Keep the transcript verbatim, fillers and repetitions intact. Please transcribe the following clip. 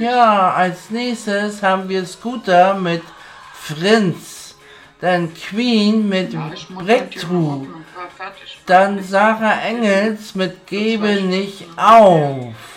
Ja, als nächstes haben wir Scooter mit Frinz. Dann Queen mit Ja, ich muss halt hier Breakthrough. noch mal fertig. Dann Sarah Engels mit Gebe nicht auf.